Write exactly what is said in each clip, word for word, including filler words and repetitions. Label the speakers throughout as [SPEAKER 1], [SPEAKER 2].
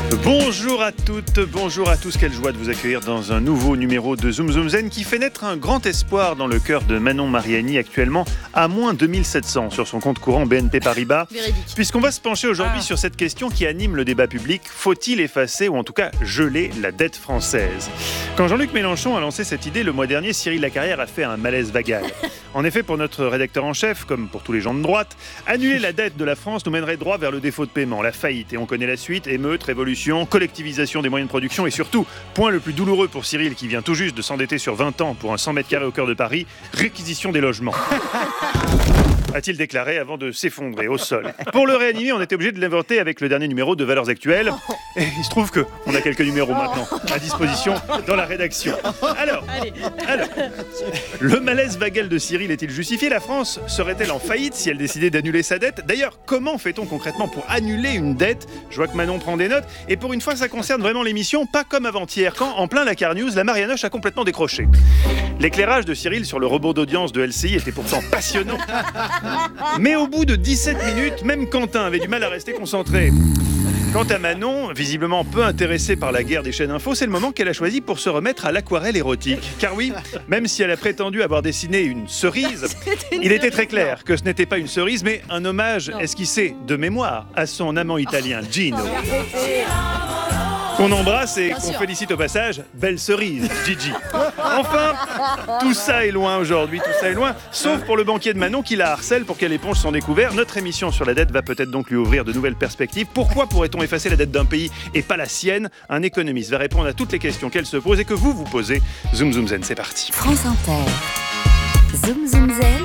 [SPEAKER 1] Bonjour à toutes, bonjour à tous, quelle joie de vous accueillir dans un nouveau numéro de Zoom Zoom Zen qui fait naître un grand espoir dans le cœur de Manon Mariani, actuellement à moins deux mille sept cents sur son compte courant B N P Paribas.
[SPEAKER 2] Véridique.
[SPEAKER 1] Puisqu'on va se pencher aujourd'hui
[SPEAKER 2] ah.
[SPEAKER 1] sur cette question qui anime le débat public, faut-il effacer ou en tout cas geler la dette française ? Quand Jean-Luc Mélenchon a lancé cette idée le mois dernier, Cyril Lacarrière a fait un malaise vagal. En effet, pour notre rédacteur en chef, comme pour tous les gens de droite, annuler la dette de la France nous mènerait droit vers le défaut de paiement, la faillite. Et on connaît la suite, émeute, révolution, collectivisation des moyens de production et surtout, point le plus douloureux pour Cyril qui vient tout juste de s'endetter sur vingt ans pour un cent mètres carrés au cœur de Paris, réquisition des logements. A-t-il déclaré avant de s'effondrer au sol. Pour le réanimer, on était obligé de l'inventer avec le dernier numéro de Valeurs Actuelles. Et il se trouve qu'on a quelques numéros maintenant à disposition dans la rédaction. Alors, alors le malaise vagal de Cyril est-il justifié ? La France serait-elle en faillite si elle décidait d'annuler sa dette ? D'ailleurs, comment fait-on concrètement pour annuler une dette ? Je vois que Manon prend des notes. Et pour une fois, ça concerne vraiment l'émission, pas comme avant-hier, quand, en plein Lacar News, la Marianoche a complètement décroché. L'éclairage de Cyril sur le rebond d'audience de L C I était pourtant passionnant. Mais au bout de dix-sept minutes, même Quentin avait du mal à rester concentré. Quant à Manon, visiblement peu intéressée par la guerre des chaînes info, c'est le moment qu'elle a choisi pour se remettre à l'aquarelle érotique. Car oui, même si elle a prétendu avoir dessiné une cerise, il était très clair que ce n'était pas une cerise, mais un hommage esquissé de mémoire à son amant italien Gino. Qu'on embrasse et qu'on félicite au passage, belle cerise, Gigi. Enfin, tout ça est loin aujourd'hui, tout ça est loin, sauf pour le banquier de Manon qui la harcèle pour qu'elle éponge son découvert. Notre émission sur la dette va peut-être donc lui ouvrir de nouvelles perspectives. Pourquoi pourrait-on effacer la dette d'un pays et pas la sienne ? Un économiste va répondre à toutes les questions qu'elle se pose et que vous vous posez. Zoom Zoom Zen, c'est parti.
[SPEAKER 3] France Inter. Zoom Zoom Zen.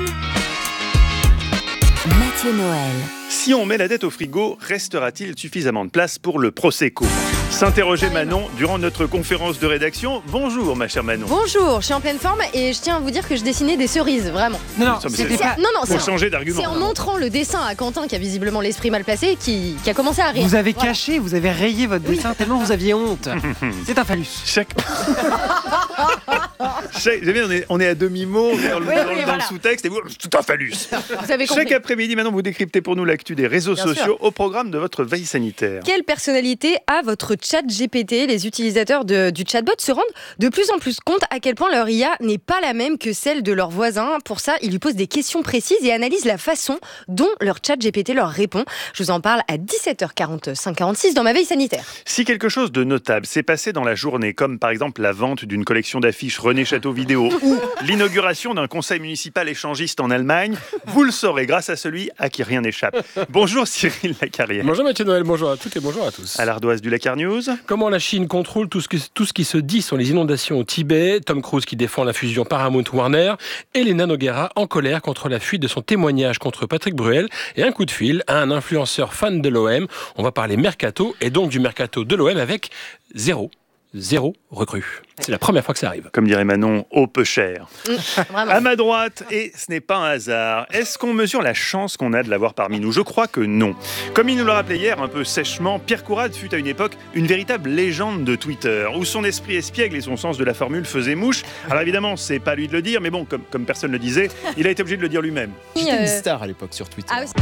[SPEAKER 3] Mathieu Noël.
[SPEAKER 1] Si on met la dette au frigo, restera-t-il suffisamment de place pour le Prosecco ? S'interrogeait Manon durant notre conférence de rédaction. Bonjour ma chère Manon.
[SPEAKER 2] Bonjour, je suis en pleine forme et je tiens à vous dire que je dessinais des cerises, vraiment.
[SPEAKER 4] Non, non,
[SPEAKER 1] Ça, mais
[SPEAKER 4] c'était
[SPEAKER 1] c'est-
[SPEAKER 4] pas...
[SPEAKER 2] Non, non,
[SPEAKER 1] Faut
[SPEAKER 2] c'est
[SPEAKER 1] changer d'argument.
[SPEAKER 2] c'est en montrant le dessin à Quentin, qui a visiblement l'esprit mal placé, qui, qui a commencé à rire.
[SPEAKER 4] Vous avez
[SPEAKER 2] Voilà.
[SPEAKER 4] caché, vous avez rayé votre dessin tellement vous aviez honte. C'est un phallus.
[SPEAKER 1] Chaque... Chaque... Vous savez, on, est, on est à demi-mot dans le,
[SPEAKER 2] Oui,
[SPEAKER 1] dans
[SPEAKER 2] oui,
[SPEAKER 1] le- dans
[SPEAKER 2] voilà.
[SPEAKER 1] le sous-texte et vous, tout un phallus.
[SPEAKER 2] Vous avez compris.
[SPEAKER 1] Chaque après-midi, maintenant, vous décryptez pour nous l'actu des réseaux
[SPEAKER 2] Bien
[SPEAKER 1] sociaux
[SPEAKER 2] sûr.
[SPEAKER 1] au programme de votre veille sanitaire.
[SPEAKER 2] Quelle personnalité a votre chat G P T ? Les utilisateurs de, du chatbot se rendent de plus en plus compte à quel point leur I A n'est pas la même que celle de leurs voisins. Pour ça, ils lui posent des questions précises et analysent la façon dont leur chat G P T leur répond. Je vous en parle à dix-sept heures quarante-cinq quarante-six dans ma veille sanitaire.
[SPEAKER 1] Si quelque chose de notable s'est passé dans la journée, comme par exemple la vente d'une collection d'affiches René Château Vidéo ou l'inauguration d'un conseil municipal échangiste en Allemagne, vous le saurez grâce à celui à qui rien n'échappe. Bonjour Cyril Lacarrière.
[SPEAKER 5] Bonjour Mathieu Noël, bonjour à toutes et bonjour à tous.
[SPEAKER 1] À l'ardoise du Lacar News.
[SPEAKER 5] Comment la Chine contrôle tout ce, que, tout ce qui se dit sur les inondations au Tibet, Tom Cruise qui défend la fusion Paramount-Warner, et Elena Nogueira en colère contre la fuite de son témoignage contre Patrick Bruel, et un coup de fil à un influenceur fan de l'O M. On va parler mercato, et donc du mercato de l'O M avec zéro, zéro recrue. C'est la première fois que ça arrive.
[SPEAKER 1] Comme dirait Manon, au peu cher.
[SPEAKER 2] Vraiment.
[SPEAKER 1] À ma droite, et ce n'est pas un hasard, est-ce qu'on mesure la chance qu'on a de l'avoir parmi nous ? Je crois que non. Comme il nous l'a rappelé hier, un peu sèchement, Pierre Courade fut à une époque une véritable légende de Twitter, où son esprit espiègle et son sens de la formule faisaient mouche. Alors évidemment, c'est pas à lui de le dire, mais bon, comme, comme personne le disait, il a été obligé de le dire lui-même.
[SPEAKER 6] J'étais une
[SPEAKER 2] Euh,
[SPEAKER 6] star à l'époque sur Twitter.
[SPEAKER 2] Ah oui.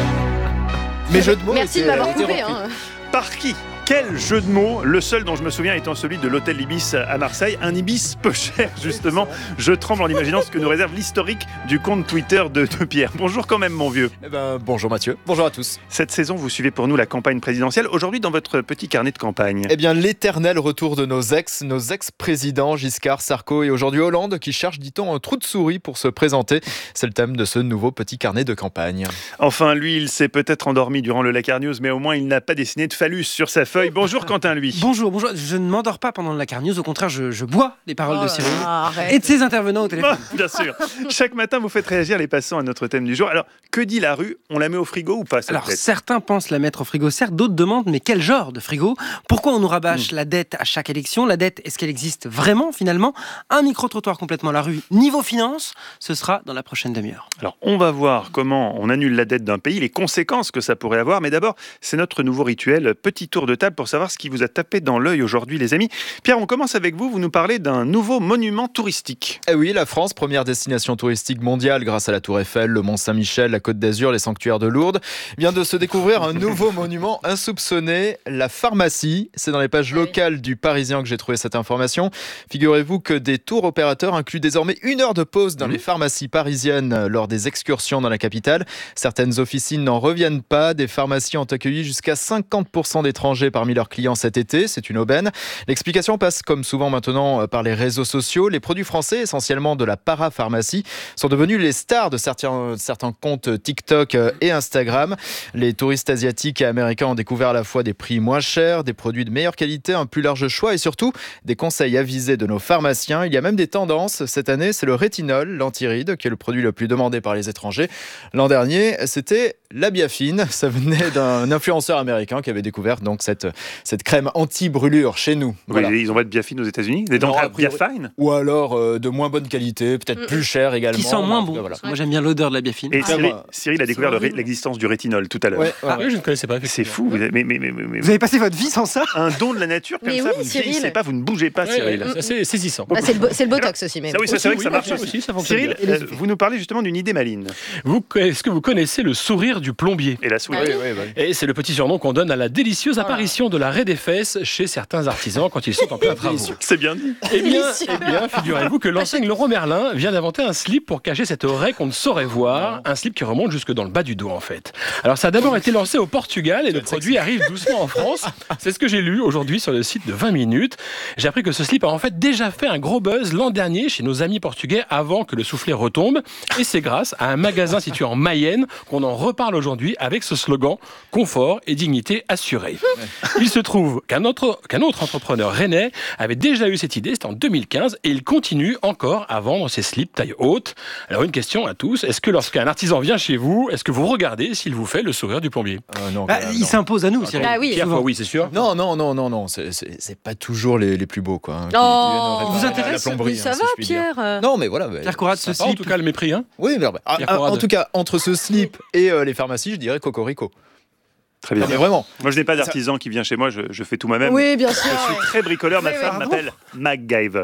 [SPEAKER 6] Mes jeux de mots
[SPEAKER 2] Merci de
[SPEAKER 6] étaient-
[SPEAKER 2] m'avoir
[SPEAKER 6] étaient
[SPEAKER 2] coupé.
[SPEAKER 6] repris.
[SPEAKER 2] Hein.
[SPEAKER 1] Par qui ? Quel jeu de mots, le seul dont je me souviens étant celui de l'hôtel Ibis à Marseille, un Ibis peu cher justement. Je tremble en imaginant ce que nous réserve l'historique du compte Twitter de, de Pierre. Bonjour quand même mon vieux.
[SPEAKER 6] Eh ben, bonjour Mathieu, bonjour à tous.
[SPEAKER 1] Cette saison, vous suivez pour nous la campagne présidentielle. Aujourd'hui, dans votre petit carnet de campagne.
[SPEAKER 6] Eh bien, l'éternel retour de nos ex, nos ex-présidents Giscard, Sarko et aujourd'hui Hollande qui cherchent, dit-on, un trou de souris pour se présenter. C'est le thème de ce nouveau petit carnet de campagne.
[SPEAKER 1] Enfin, lui, il s'est peut-être endormi durant le Lacar News, mais au moins il n'a pas dessiné de phallus sur sa feuille. Bonjour Quentin, lui.
[SPEAKER 4] Bonjour, bonjour. Je ne m'endors pas pendant la Lacar News, au contraire, je, je bois les paroles
[SPEAKER 2] Oh
[SPEAKER 4] de
[SPEAKER 2] là
[SPEAKER 4] Cyril
[SPEAKER 2] là, arrête.
[SPEAKER 4] et de ses intervenants au téléphone.
[SPEAKER 1] Ah, bien sûr. Chaque matin, vous faites réagir les passants à notre thème du jour. Alors, que dit la rue ? On la met au frigo ou pas, cette
[SPEAKER 4] Alors,
[SPEAKER 1] dette ?
[SPEAKER 4] certains pensent la mettre au frigo, certes, d'autres demandent, mais quel genre de frigo ? Pourquoi on nous rabâche
[SPEAKER 1] Mm.
[SPEAKER 4] la dette à chaque élection ? La dette, est-ce qu'elle existe vraiment, finalement ? Un micro-trottoir complètement à la rue, niveau finance, ce sera dans la prochaine demi-heure.
[SPEAKER 1] Alors, on va voir comment on annule la dette d'un pays, les conséquences que ça pourrait avoir. Mais d'abord, c'est notre nouveau rituel, Cyril. Petit tour de table pour savoir ce qui vous a tapé dans l'œil aujourd'hui, les amis. Pierre, on commence avec vous. Vous nous parlez d'un nouveau monument touristique.
[SPEAKER 6] Eh oui, la France, première destination touristique mondiale grâce à la Tour Eiffel, le Mont Saint-Michel, la Côte d'Azur, les sanctuaires de Lourdes, vient de se découvrir un nouveau monument insoupçonné, la pharmacie. C'est dans les pages locales du Parisien que j'ai trouvé cette information. Figurez-vous que des tours opérateurs incluent désormais une heure de pause dans les pharmacies parisiennes lors des excursions dans la capitale. Certaines officines n'en reviennent pas. Des pharmacies ont accueilli jusqu'à cinquante pour cent d'étrangers parmi leurs clients cet été. C'est une aubaine. L'explication passe comme souvent maintenant par les réseaux sociaux. Les produits français, essentiellement de la parapharmacie, sont devenus les stars de certains, certains comptes TikTok et Instagram. Les touristes asiatiques et américains ont découvert à la fois des prix moins chers, des produits de meilleure qualité, un plus large choix et surtout des conseils avisés de nos pharmaciens. Il y a même des tendances. Cette année, c'est le rétinol, l'antiride, qui est le produit le plus demandé par les étrangers. L'an dernier, c'était la Biafine. Ça venait d'un influenceur américain qui avait découvert donc cette, cette crème anti-brûlure chez nous. Voilà.
[SPEAKER 1] Oui, ils envoient de Biafine aux États-Unis, des dents Biafine.
[SPEAKER 6] Ou alors euh, de moins bonne qualité, peut-être mmh. plus cher également.
[SPEAKER 4] Qui sent moins bon. Voilà. Moi, j'aime bien l'odeur de la Biafine.
[SPEAKER 1] Et
[SPEAKER 4] ah,
[SPEAKER 1] Cyril,
[SPEAKER 4] moi,
[SPEAKER 1] Cyril a découvert ré- l'existence du rétinol tout à l'heure.
[SPEAKER 5] Ouais, ouais, ah, ouais. Oui, je ne connaissais pas.
[SPEAKER 1] C'est fou. Vous avez, mais, mais, mais, mais,
[SPEAKER 4] vous avez passé votre vie sans ça?
[SPEAKER 1] Un don de la nature comme
[SPEAKER 2] mais
[SPEAKER 1] ça.
[SPEAKER 2] Oui,
[SPEAKER 1] vous ne
[SPEAKER 2] Cyril.
[SPEAKER 1] vieillissez pas, vous ne bougez pas,
[SPEAKER 5] ouais,
[SPEAKER 1] Cyril.
[SPEAKER 5] Ouais, c'est saisissant.
[SPEAKER 2] Ah, c'est, le bo- c'est le botox aussi, mais.
[SPEAKER 1] Ça, oui, ça, c'est vrai que ça marche
[SPEAKER 5] aussi.
[SPEAKER 1] aussi.
[SPEAKER 5] Ça
[SPEAKER 1] Cyril, euh, vous nous parlez justement d'une idée maligne.
[SPEAKER 5] Vous, est-ce que vous connaissez le sourire du plombier?
[SPEAKER 1] Et la souris.
[SPEAKER 6] Oui, oui, oui.
[SPEAKER 5] Et c'est le petit surnom qu'on donne à la délicieuse apparition de la raie des fesses chez certains artisans quand ils sont en plein travaux.
[SPEAKER 1] C'est bien dit.
[SPEAKER 5] Eh bien, eh bien figurez-vous que l'enseigne Leroy Merlin vient d'inventer un slip pour cacher cette raie qu'on ne saurait voir. Un slip qui remonte jusque dans le bas du dos, en fait. Alors, ça a d'abord été lancé au Portugal et le produit arrive doucement en France. C'est ce que j'ai lu aujourd'hui sur le site de vingt minutes. J'ai appris que ce slip a en fait déjà fait un gros buzz l'an dernier chez nos amis portugais avant que le soufflet retombe. Et c'est grâce à un magasin situé en Mayenne qu'on en reparle aujourd'hui avec ce slogan « Confort et dignité assurée ». Il se trouve qu'un autre, qu'un autre entrepreneur rennais avait déjà eu cette idée, c'était en deux mille quinze, et il continue encore à vendre ses slips taille haute. Alors une question à tous, est-ce que lorsqu'un artisan vient chez vous, est-ce que vous regardez s'il vous fait le sourire du plombier?
[SPEAKER 6] euh, non,
[SPEAKER 4] bah, Il s'impose à nous, Cyril.
[SPEAKER 2] Ah oui,
[SPEAKER 5] Pierre, fois, oui, c'est sûr.
[SPEAKER 6] Non, non, non, non, non, c'est, c'est, c'est pas toujours les, les plus beaux, quoi. Hein,
[SPEAKER 2] oh,
[SPEAKER 6] qui, qui
[SPEAKER 4] vous intéresse
[SPEAKER 6] la plomberie,
[SPEAKER 2] ça
[SPEAKER 6] hein,
[SPEAKER 2] va,
[SPEAKER 6] si
[SPEAKER 2] Pierre
[SPEAKER 6] euh... Non, mais voilà. Bah,
[SPEAKER 4] Pierre Courade, ce slip.
[SPEAKER 5] En tout cas, le mépris, hein.
[SPEAKER 6] Oui, mais bah, à, en tout cas, entre ce slip et euh, les pharmacies, je dirais Cocorico.
[SPEAKER 1] Très bien.
[SPEAKER 6] Non, mais vraiment.
[SPEAKER 1] Moi, je n'ai pas d'artisan qui vient chez moi, je, je fais tout moi-même.
[SPEAKER 2] Oui, bien sûr.
[SPEAKER 1] Je suis très bricoleur, ma
[SPEAKER 2] Oui,
[SPEAKER 1] femme
[SPEAKER 2] oui.
[SPEAKER 1] m'appelle MacGyver.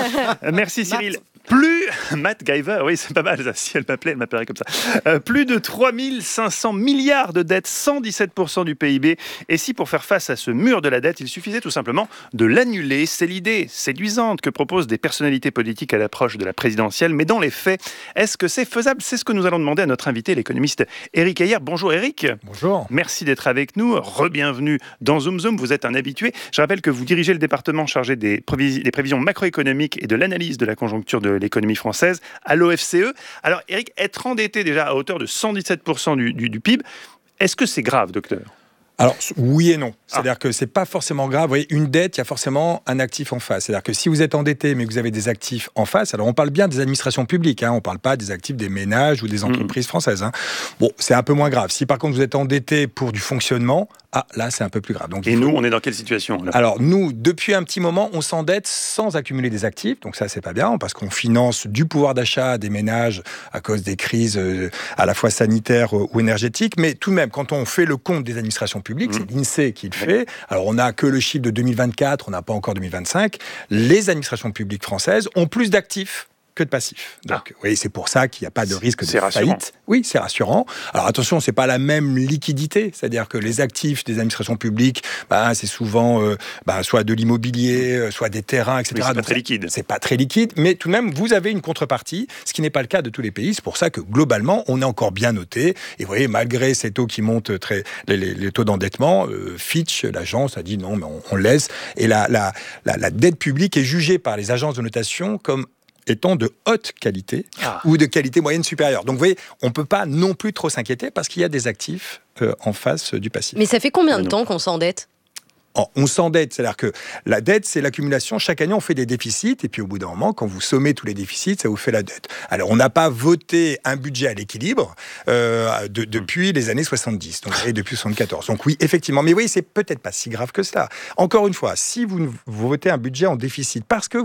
[SPEAKER 1] Merci Cyril. Plus, MacGyver, oui, c'est pas mal ça. Si elle m'appelait, elle m'appellerait comme ça. Euh, plus de trois mille cinq cents milliards de dettes, cent dix-sept pour cent du P I B. Et si pour faire face à ce mur de la dette, il suffisait tout simplement de l'annuler? C'est l'idée séduisante que proposent des personnalités politiques à l'approche de la présidentielle. Mais dans les faits, est-ce que c'est faisable? C'est ce que nous allons demander à notre invité, l'économiste Éric Heyer. Bonjour Éric.
[SPEAKER 7] Bonjour.
[SPEAKER 1] Merci d'être avec nous. Re-bienvenue dans Zoom Zoom. Vous êtes un habitué. Je rappelle que vous dirigez le département chargé des, prévis- des prévisions macroéconomiques et de l'analyse de la conjoncture de l'économie française à l'O F C E. Alors, Éric, être endetté déjà à hauteur de cent dix-sept pour cent du, du, du P I B, est-ce que c'est grave, docteur?
[SPEAKER 7] Alors, oui et non. C'est-à-dire ah. que c'est pas forcément grave. Vous voyez, une dette, il y a forcément un actif en face. C'est-à-dire que si vous êtes endetté, mais que vous avez des actifs en face, alors on parle bien des administrations publiques, hein, on ne parle pas des actifs des ménages ou des entreprises mmh. françaises. Hein. Bon, c'est un peu moins grave. Si par contre vous êtes endetté pour du fonctionnement, ah, là, c'est un peu plus grave. Donc,
[SPEAKER 1] et
[SPEAKER 7] faut...
[SPEAKER 1] nous, on est dans quelle situation là?
[SPEAKER 7] Alors, nous, depuis un petit moment, on s'endette sans accumuler des actifs. Donc ça, c'est pas bien, parce qu'on finance du pouvoir d'achat des ménages à cause des crises euh, à la fois sanitaires euh, ou énergétiques. Mais tout de même, quand on fait le compte des administrations publiques, mmh. c'est l'INSEE qui le fait. Alors, on n'a que le chiffre de deux mille vingt-quatre, on n'a pas encore deux mille vingt-cinq. Les administrations publiques françaises ont plus d'actifs que de passifs. Donc, ah. oui, c'est pour ça qu'il n'y a pas de risque de
[SPEAKER 1] c'est
[SPEAKER 7] faillite.
[SPEAKER 1] Rassurant.
[SPEAKER 7] Oui, c'est rassurant. Alors attention, c'est pas la même liquidité, c'est-à-dire que les actifs des administrations publiques, bah, c'est souvent euh, bah, soit de l'immobilier, soit des terrains, et cetera.
[SPEAKER 1] Oui, c'est
[SPEAKER 7] Donc,
[SPEAKER 1] pas très liquide.
[SPEAKER 7] C'est pas très liquide, mais tout de même, vous avez une contrepartie, ce qui n'est pas le cas de tous les pays. C'est pour ça que globalement, on est encore bien noté. Et vous voyez, malgré ces taux qui montent très, les, les, les taux d'endettement, euh, Fitch, l'agence, a dit non, mais on, on laisse. Et la, la, la, la dette publique est jugée par les agences de notation comme étant de haute qualité ah. ou de qualité moyenne supérieure. Donc vous voyez, on ne peut pas non plus trop s'inquiéter parce qu'il y a des actifs euh, en face euh, du passif.
[SPEAKER 2] Mais ça fait combien de temps qu'on s'endette ?
[SPEAKER 7] Oh, on s'endette, c'est-à-dire que la dette, c'est l'accumulation. Chaque année, on fait des déficits, et puis au bout d'un moment, quand vous sommez tous les déficits, ça vous fait la dette. Alors, on n'a pas voté un budget à l'équilibre euh, de, depuis les années soixante-dix, donc et depuis soixante-quatorze. Donc oui, effectivement, mais oui, c'est peut-être pas si grave que ça. Encore une fois, si vous, vous votez un budget en déficit parce que vous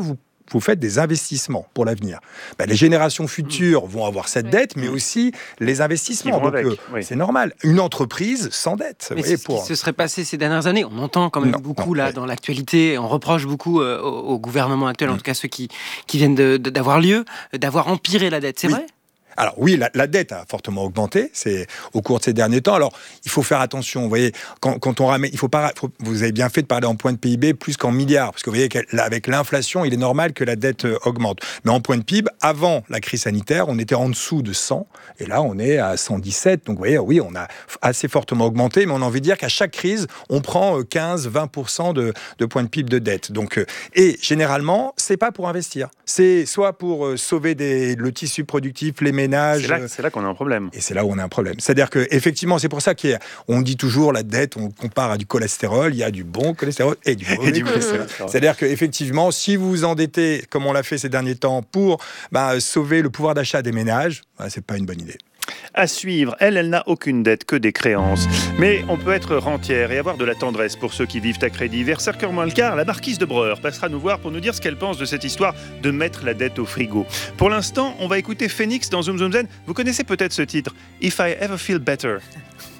[SPEAKER 7] vous faites des investissements pour l'avenir. Ben, les générations futures vont avoir cette dette, mais aussi les investissements. Donc,
[SPEAKER 1] avec,
[SPEAKER 7] euh,
[SPEAKER 1] oui.
[SPEAKER 7] c'est normal. Une entreprise sans dette.
[SPEAKER 4] Mais
[SPEAKER 7] Vous voyez,
[SPEAKER 4] c'est ce
[SPEAKER 7] pour...
[SPEAKER 4] qui se serait passé ces dernières années. On entend quand même
[SPEAKER 7] Non,
[SPEAKER 4] beaucoup
[SPEAKER 7] non,
[SPEAKER 4] là
[SPEAKER 7] oui.
[SPEAKER 4] dans l'actualité. On reproche beaucoup euh, au, au gouvernement actuel, en tout cas ceux qui, qui viennent de, de, d'avoir lieu, d'avoir empiré la dette. C'est
[SPEAKER 7] Oui.
[SPEAKER 4] vrai ?
[SPEAKER 7] Alors oui, la, la dette a fortement augmenté c'est au cours de ces derniers temps. Alors, il faut faire attention. Vous voyez, quand, quand on ramène, il faut pas. Faut, vous avez bien fait de parler en points de P I B plus qu'en milliards, parce que vous voyez qu'avec l'inflation, il est normal que la dette euh, augmente. Mais en point de P I B, avant la crise sanitaire, on était en dessous de cent, et là, on est à cent dix-sept. Donc, vous voyez, oui, on a assez fortement augmenté, mais on a envie de dire qu'à chaque crise, on prend quinze à vingt pour cent de, de points de P I B de dette. Donc, euh, et généralement, c'est pas pour investir. C'est soit pour euh, sauver des, le tissu productif, les ménages.
[SPEAKER 1] C'est là, c'est là qu'on a un problème.
[SPEAKER 7] Et c'est là où on a un problème. C'est-à-dire que effectivement, c'est pour ça qu'on dit toujours la dette, on compare à du cholestérol, il y a du bon cholestérol et du mauvais
[SPEAKER 1] Et du
[SPEAKER 7] cholestérol.
[SPEAKER 1] cholestérol.
[SPEAKER 7] C'est-à-dire qu'effectivement, si vous vous endettez, comme on l'a fait ces derniers temps, pour bah, sauver le pouvoir d'achat des ménages, bah, c'est pas une bonne idée.
[SPEAKER 1] À suivre, elle, elle n'a aucune dette, que des créances. Mais on peut être rentière et avoir de la tendresse pour ceux qui vivent à crédit. Vers cinq heures moins le quart, la marquise de Breur passera nous voir pour nous dire ce qu'elle pense de cette histoire de mettre la dette au frigo. Pour l'instant, on va écouter Phoenix dans Zoom Zoom Zen. Vous connaissez peut-être ce titre, If I Ever Feel Better.